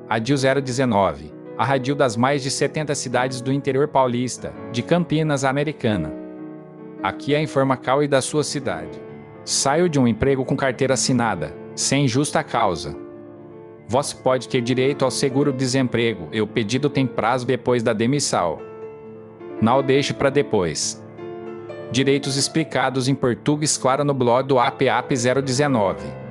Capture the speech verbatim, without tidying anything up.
A D I U zero dezenove, a rádio das mais de setenta cidades do interior paulista, de Campinas, Americana. Aqui é a Informacal e da sua cidade. Saio de um emprego com carteira assinada, sem justa causa. Você pode ter direito ao seguro-desemprego e o pedido tem prazo depois da demissão. Não deixe para depois. Direitos explicados em português claro no blog do A P A P zero dezenove.